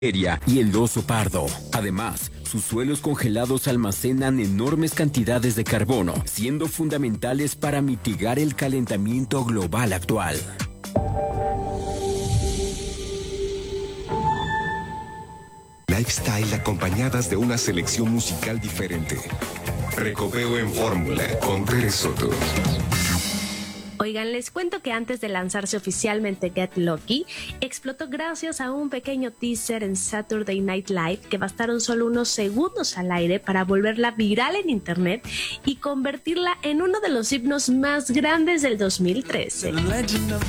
y el oso pardo. Además, sus suelos congelados almacenan enormes cantidades de carbono, siendo fundamentales para mitigar el calentamiento global actual. Lifestyle acompañadas de una selección musical diferente. Recopeo en Fórmula con Tere Soto. Oigan, les cuento que antes de lanzarse oficialmente Get Lucky, explotó gracias a un pequeño teaser en Saturday Night Live que bastaron solo unos segundos al aire para volverla viral en internet y convertirla en uno de los himnos más grandes del 2013.